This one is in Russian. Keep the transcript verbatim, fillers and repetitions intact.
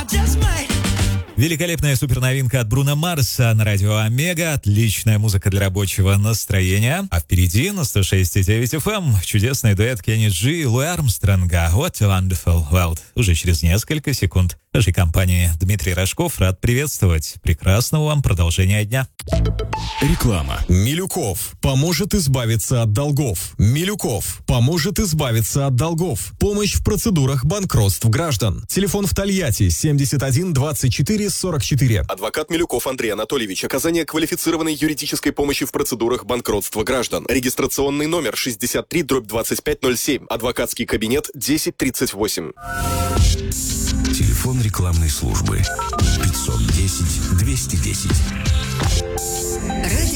Великолепная суперновинка от Бруно Марса на радио Омега. Отличная музыка для рабочего настроения. А впереди на сто шесть и девять эф эм чудесный дуэт Кенни Джи и Луи Армстронга «What a Wonderful World». Уже через несколько секунд. В нашей компании Дмитрий Рожков рад приветствовать. Прекрасного вам продолжения дня. Реклама. Милюков поможет избавиться от долгов. Милюков поможет избавиться от долгов. Помощь в процедурах банкротств граждан. Телефон в Тольятти семьдесят один двадцать четыре сорок четыре. Адвокат Милюков Андрей Анатольевич. Оказание квалифицированной юридической помощи в процедурах банкротства граждан. Регистрационный номер шестьдесят три дробь двадцать пять ноль семь. Адвокатский кабинет десять тридцать восемь. Телефон рекламной службы пятьсот десять двести десять.